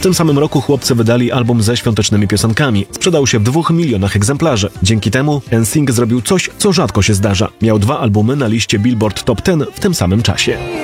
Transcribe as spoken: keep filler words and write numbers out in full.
W tym samym roku chłopcy wydali album ze świątecznymi piosenkami. Sprzedał się w dwóch milionach egzemplarzy. Dzięki temu N Sync zrobił coś, co rzadko się zdarza. Miał dwa albumy na liście Billboard Top dziesięć w tym samym czasie.